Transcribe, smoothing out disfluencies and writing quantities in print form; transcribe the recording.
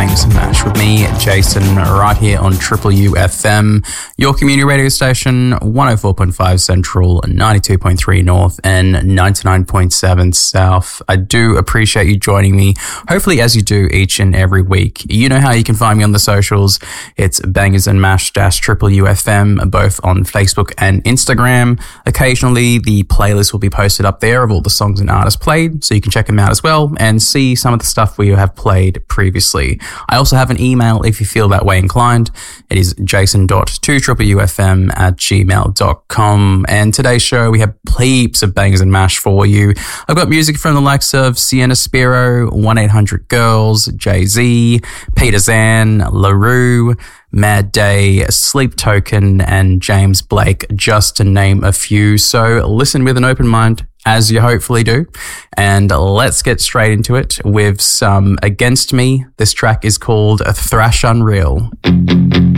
Bangers and Mash with me, Jason, right here on Triple U FM, your community radio station, 104.5 Central, 92.3 North, and 99.7 South. I do appreciate you joining me, hopefully as you do each and every week. You know how you can find me on the socials. It's Bangers and Mash Triple U FM, both on Facebook and Instagram. Occasionally, the playlist will be posted up there of all the songs and artists played, so you can check them out as well and see some of the stuff we have played previously. I also have an email if you feel that way inclined. It is jason.2triplefm@gmail.com. And today's show, we have heaps of bangers and mash for you. I've got music from the likes of Sienna Spiro, 1-800 Girls, Jay-Z, Peter Zan, LaRue, Mad Day, Sleep Token, and James Blake, just to name a few. So listen with an open mind, as you hopefully do. And let's get straight into it with some Against Me. This track is called Thrash Unreal.